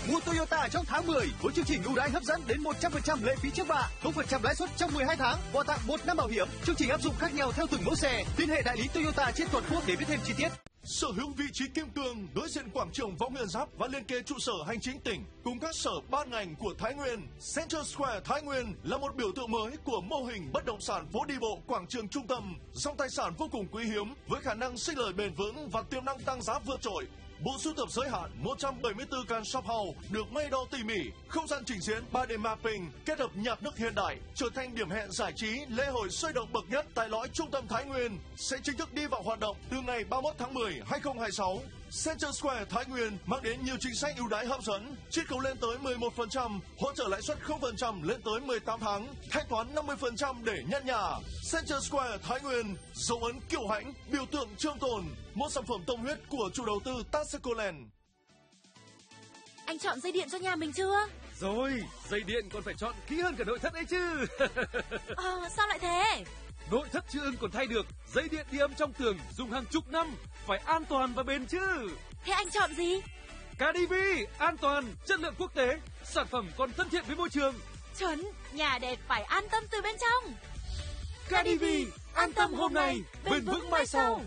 Mua Toyota trong tháng 10 với chương trình ưu đãi hấp dẫn đến 100% lệ phí trước bạ, 0% lãi suất trong 12 tháng, quà tặng 1 năm bảo hiểm. Chương trình áp dụng khác nhau theo từng mẫu xe. Liên hệ đại lý Toyota trên toàn quốc để biết thêm chi tiết. Sở hữu vị trí kim cương đối diện quảng trường Võ Nguyên Giáp và liên kề trụ sở hành chính tỉnh cùng các sở ban ngành của Thái Nguyên, Central Square Thái Nguyên là một biểu tượng mới của mô hình bất động sản phố đi bộ quảng trường trung tâm, dòng tài sản vô cùng quý hiếm với khả năng sinh lời bền vững và tiềm năng tăng giá vượt trội. Bộ sưu tập giới hạn 174 căn shop house được may đo tỉ mỉ, không gian trình diễn 3D mapping kết hợp nhạc nước hiện đại trở thành điểm hẹn giải trí lễ hội sôi động bậc nhất tại lõi trung tâm Thái Nguyên sẽ chính thức đi vào hoạt động từ ngày 31 tháng 10 2026. Central Square Thái Nguyên mang đến nhiều chính sách ưu đãi hấp dẫn, chiết khấu lên tới 11%, hỗ trợ lãi suất 0% lên tới 18 tháng, thanh toán 50% để nhận nhà. Central Square Thái Nguyên, dấu ấn kiêu hãnh, biểu tượng trường tồn, một sản phẩm tâm huyết của chủ đầu tư Tascoland. Anh chọn dây điện cho nhà mình chưa? Rồi, dây điện còn phải chọn kỹ hơn cả nội thất ấy chứ. Sao lại thế? Nội thất chưa ưng còn thay được, dây điện đi âm trong tường dùng hàng chục năm, phải an toàn và bền chứ. Thế anh chọn gì? KDV, an toàn, chất lượng quốc tế, sản phẩm còn thân thiện với môi trường. Chuẩn, nhà đẹp phải an tâm từ bên trong. KDV, an tâm hôm nay, bền vững mai sau.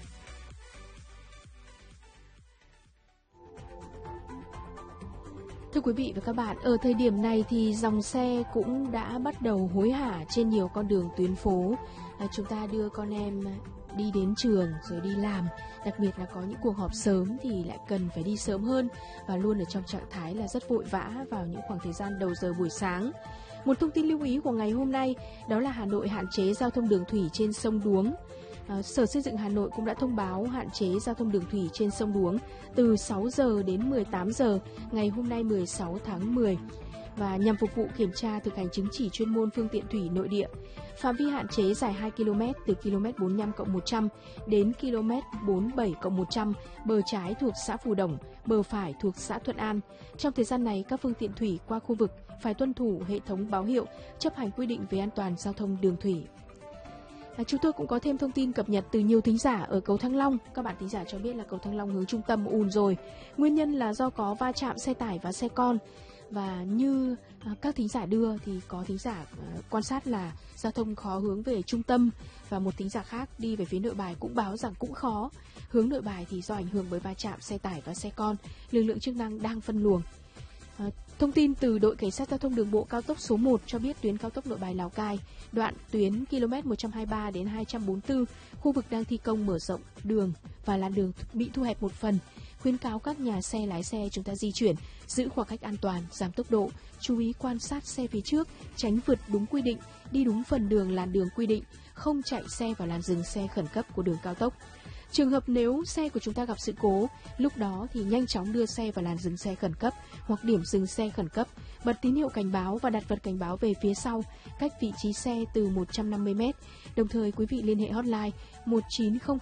Thưa quý vị và các bạn, ở thời điểm này thì dòng xe cũng đã bắt đầu hối hả trên nhiều con đường tuyến phố. Chúng ta đưa con em đi đến trường rồi đi làm, đặc biệt là có những cuộc họp sớm thì lại cần phải đi sớm hơn và luôn ở trong trạng thái là rất vội vã vào những khoảng thời gian đầu giờ buổi sáng. Một thông tin lưu ý của ngày hôm nay đó là Hà Nội hạn chế giao thông đường thủy trên sông Đuống. Sở Xây dựng Hà Nội cũng đã thông báo hạn chế giao thông đường thủy trên sông Đuống từ 6 giờ đến 18 giờ ngày hôm nay 16 tháng 10 và nhằm phục vụ kiểm tra thực hành chứng chỉ chuyên môn phương tiện thủy nội địa. Phạm vi hạn chế dài 2 km từ km 45+100 đến km 47+100, bờ trái thuộc xã Phù Đồng, bờ phải thuộc xã Thuận An. Trong thời gian này, các phương tiện thủy qua khu vực phải tuân thủ hệ thống báo hiệu, chấp hành quy định về an toàn giao thông đường thủy. Chúng tôi cũng có thêm thông tin cập nhật từ nhiều thính giả ở cầu Thăng Long. Các bạn thính giả cho biết là cầu Thăng Long hướng trung tâm ùn rồi. Nguyên nhân là do có va chạm xe tải và xe con. Và như các thính giả đưa thì có thính giả quan sát là giao thông khó hướng về trung tâm. Và một thính giả khác đi về phía Nội Bài cũng báo rằng cũng khó. Hướng Nội Bài thì do ảnh hưởng bởi va chạm xe tải và xe con, lực lượng chức năng đang phân luồng. Thông tin từ đội cảnh sát giao thông đường bộ cao tốc số 1 cho biết tuyến cao tốc Nội Bài Lào Cai, đoạn tuyến km 123 đến 244, khu vực đang thi công mở rộng đường và làn đường bị thu hẹp một phần. Khuyến cáo các nhà xe lái xe chúng ta di chuyển, giữ khoảng cách an toàn, giảm tốc độ, chú ý quan sát xe phía trước, tránh vượt đúng quy định, đi đúng phần đường làn đường quy định, không chạy xe vào làn dừng xe khẩn cấp của đường cao tốc. Trường hợp nếu xe của chúng ta gặp sự cố, lúc đó thì nhanh chóng đưa xe vào làn dừng xe khẩn cấp hoặc điểm dừng xe khẩn cấp, bật tín hiệu cảnh báo và đặt vật cảnh báo về phía sau, cách vị trí xe từ 150 m. Đồng thời quý vị liên hệ hotline 1900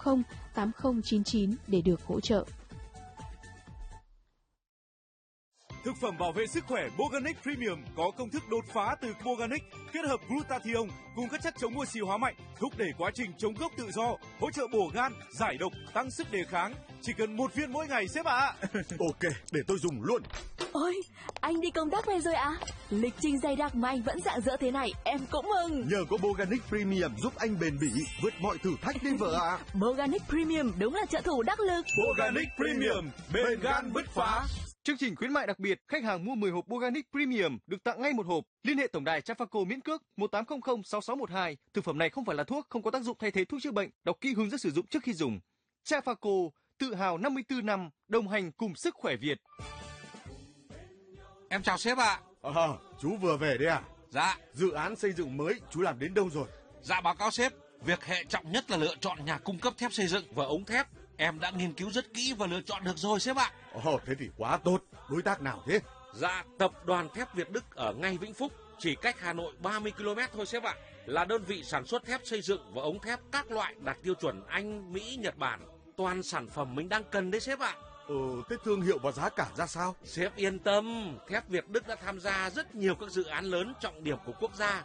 8099 để được hỗ trợ. Thực phẩm bảo vệ sức khỏe Boganic Premium có công thức đột phá từ Boganic kết hợp glutathione cùng các chất chống oxy hóa mạnh, thúc đẩy quá trình chống gốc tự do, hỗ trợ bổ gan, giải độc, tăng sức đề kháng. Chỉ cần 1 viên mỗi ngày sếp ạ. Ok, để tôi dùng luôn. Ôi, anh đi công tác về rồi à? Lịch trình dày đặc mà anh vẫn rạng rỡ thế này, em cũng mừng. Nhờ có Boganic Premium giúp anh bền bỉ vượt mọi thử thách đi vợ ạ. Boganic Premium đúng là trợ thủ đắc lực. Boganic Premium, bền gan bứt phá. Chương trình khuyến mại đặc biệt, khách hàng mua 10 hộp Boganic Premium được tặng ngay 1 hộp. Liên hệ tổng đài Trafaco miễn cước 1800 6612. Thực phẩm này không phải là thuốc, không có tác dụng thay thế thuốc chữa bệnh. Đọc kỹ hướng dẫn sử dụng trước khi dùng. Trafaco, tự hào 54 năm đồng hành cùng sức khỏe Việt. Em chào sếp ạ. Chú vừa về đấy à? Dạ. Dự án xây dựng mới chú làm đến đâu rồi? Dạ báo cáo sếp, việc hệ trọng nhất là lựa chọn nhà cung cấp thép xây dựng và ống thép. Em đã nghiên cứu rất kỹ và lựa chọn được rồi sếp ạ. Thế thì quá tốt. Đối tác nào thế? Dạ, tập đoàn thép Việt Đức ở ngay Vĩnh Phúc, chỉ cách Hà Nội 30 km thôi sếp ạ. Là đơn vị sản xuất thép xây dựng và ống thép các loại đạt tiêu chuẩn Anh, Mỹ, Nhật Bản. Toàn sản phẩm mình đang cần đấy sếp ạ. Thế thương hiệu và giá cả ra sao? Sếp yên tâm, thép Việt Đức đã tham gia rất nhiều các dự án lớn trọng điểm của quốc gia